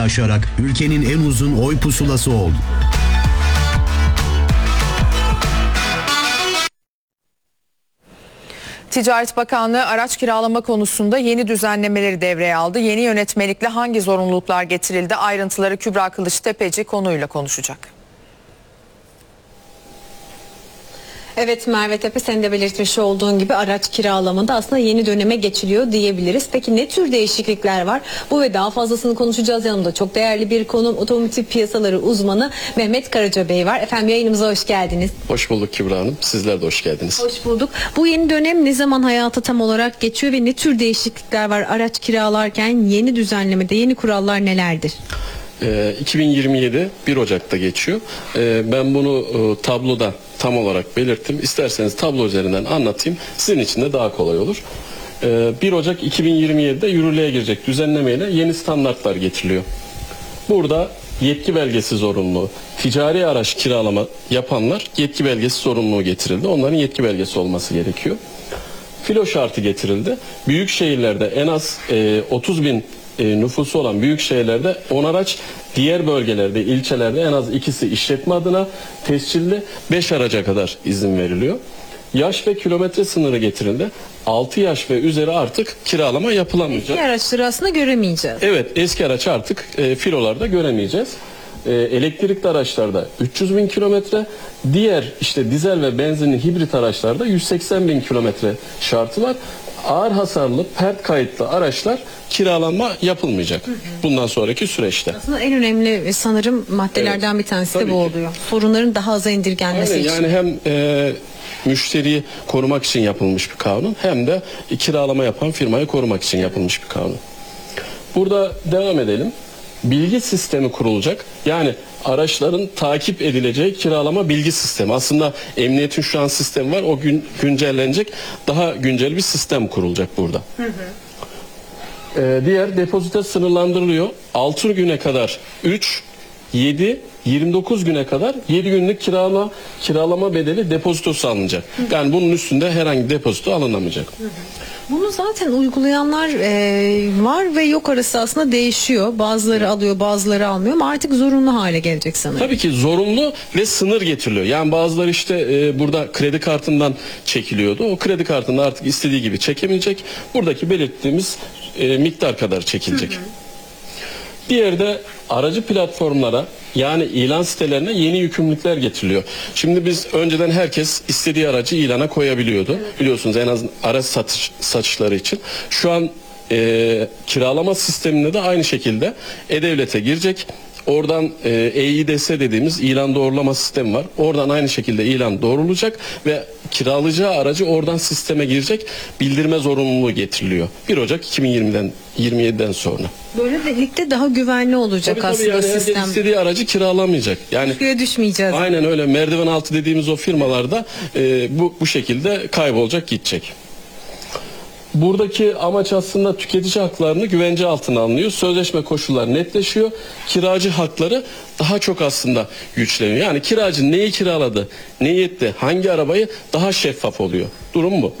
aşarak ülkenin en uzun oy pusulası oldu. Ticaret Bakanlığı araç kiralama konusunda yeni düzenlemeleri devreye aldı. Yeni yönetmelikle hangi zorunluluklar getirildi? Ayrıntıları Kübra Kılıçtepeci konuyla konuşacak. Evet Merve Tepe, senin de belirtmiş olduğun gibi araç kiralamada aslında yeni döneme geçiliyor diyebiliriz. Peki ne tür değişiklikler var? Bu ve daha fazlasını konuşacağız. Yanımda çok değerli bir konuğum, otomotiv piyasaları uzmanı Mehmet Karaca Bey var. Efendim, yayınımıza hoş geldiniz. Hoş bulduk Kübra Hanım. Sizler de hoş geldiniz. Hoş bulduk. Bu yeni dönem ne zaman hayata tam olarak geçiyor ve ne tür değişiklikler var araç kiralarken? Yeni düzenlemede yeni kurallar nelerdir? 2027 1 Ocak'ta geçiyor. Ben bunu tabloda tam olarak belirttim. İsterseniz tablo üzerinden anlatayım. Sizin için de daha kolay olur. 1 Ocak 2027'de yürürlüğe girecek düzenlemeyle yeni standartlar getiriliyor. Burada yetki belgesi zorunluluğu, ticari araç kiralama yapanlar yetki belgesi zorunluluğu getirildi. Onların yetki belgesi olması gerekiyor. Filo şartı getirildi. Büyük şehirlerde en az 30 bin nüfusu olan büyük şehirlerde 10 araç, diğer bölgelerde, ilçelerde en az ikisi işletme adına tescilli, 5 araca kadar izin veriliyor. Yaş ve kilometre sınırı getirildi. 6 yaş ve üzeri artık kiralama yapılamayacak. Eski araçları aslında göremeyeceğiz. Evet, eski araç artık filolarda göremeyeceğiz. Elektrikli araçlarda 300 bin kilometre, diğer işte dizel ve benzinli hibrit araçlarda 180 bin kilometre şartı var. Ağır hasarlı, pert kayıtlı araçlar kiralanma yapılmayacak bundan sonraki süreçte. Aslında en önemli sanırım maddelerden bir tanesi de bu oluyor. Sorunların daha aza indirgenmesi için. Yani hem müşteriyi korumak için yapılmış bir kanun, hem de kiralama yapan firmayı korumak için yapılmış bir kanun. Burada devam edelim. Bilgi sistemi kurulacak. Yani araçların takip edileceği kiralama bilgi sistemi. Aslında emniyetin şu an sistemi var. O gün güncellenecek. Daha güncel bir sistem kurulacak burada. Diğer depozito sınırlandırılıyor. 6 güne kadar 3, 7, 29 güne kadar 7 günlük kiralama bedeli depozitosu alınacak. Yani bunun üstünde herhangi depozito alınamayacak. Bunu zaten uygulayanlar var ve yok arası aslında değişiyor. Bazıları alıyor, bazıları almıyor ama artık zorunlu hale gelecek sanırım. Tabii ki zorunlu ve sınır getiriliyor. Yani bazıları işte burada kredi kartından çekiliyordu. O kredi kartını artık istediği gibi çekemeyecek. Buradaki belirttiğimiz miktar kadar çekilecek. Diğeri de aracı platformlara, yani ilan sitelerine yeni yükümlülükler getiriliyor. Şimdi biz önceden herkes istediği aracı ilana koyabiliyordu. Biliyorsunuz, en az araç satışları için. Şu an kiralama sisteminde de aynı şekilde E-Devlet'e girecek. Oradan EİDS dediğimiz ilan doğrulama sistemi var. Oradan aynı şekilde ilan doğrulacak ve kiralayacağı aracı oradan sisteme girecek, bildirme zorunluluğu getiriliyor. 1 Ocak 2027'den sonra. Böylelikle daha güvenli olacak Tabii aslında yani sistem. herkes istediği aracı kiralamayacak. Yani Riske düşmeyeceğiz. aynen öyle, merdiven altı dediğimiz o firmalarda bu şekilde kaybolacak, gidecek. Buradaki amaç aslında tüketici haklarını güvence altına alınıyor. Sözleşme koşulları netleşiyor. Kiracı hakları daha çok aslında güçleniyor. Yani kiracı neyi kiraladı, neyi etti, hangi arabayı, daha şeffaf oluyor. Durum bu.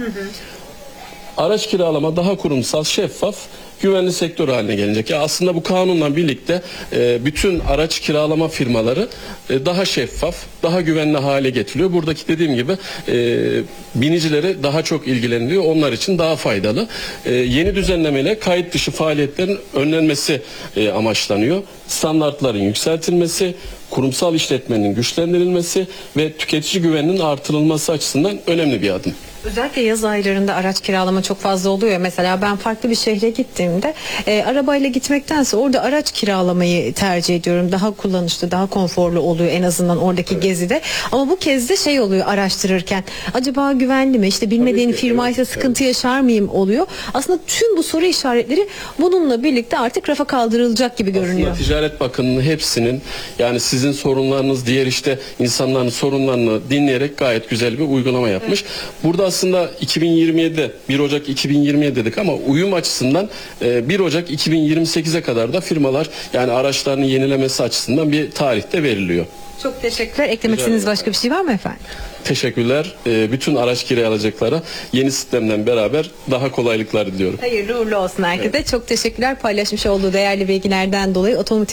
Araç kiralama daha kurumsal, şeffaf, güvenli sektör haline gelecek. Ya aslında bu kanunla birlikte bütün araç kiralama firmaları daha şeffaf, daha güvenli hale getiriliyor. Buradaki dediğim gibi binicilere daha çok ilgileniliyor. Onlar için daha faydalı. Yeni düzenlemeyle kayıt dışı faaliyetlerin önlenmesi amaçlanıyor. Standartların yükseltilmesi, kurumsal işletmenin güçlendirilmesi ve tüketici güveninin artırılması açısından önemli bir adım. Özellikle yaz aylarında araç kiralama çok fazla oluyor. Mesela ben farklı bir şehre gittiğimde arabayla gitmektense orada araç kiralamayı tercih ediyorum. Daha kullanışlı, daha konforlu oluyor en azından oradaki gezide. Ama bu kez de şey oluyor araştırırken. Acaba güvenli mi? İşte bilmediğin firmaysa sıkıntı yaşar mıyım oluyor. Aslında tüm bu soru işaretleri bununla birlikte artık rafa kaldırılacak gibi görünüyor. Aslında Ticaret Bakanı'nın hepsinin, yani sizin sorunlarınız, diğer işte insanların sorunlarını dinleyerek gayet güzel bir uygulama yapmış. Burada aslında 2027'de 1 Ocak 2027 dedik ama uyum açısından 1 Ocak 2028'e kadar da firmalar, yani araçlarını yenilemesi açısından bir tarihte veriliyor. Çok teşekkürler. Eklemek istediğiniz başka bir şey var mı efendim? Teşekkürler. Bütün araç kiralayacaklara yeni sistemden beraber daha kolaylıklar diliyorum. Hayırlı uğurlu olsun herkese. Evet. Çok teşekkürler paylaşmış olduğu değerli bilgilerden dolayı. Otomotiv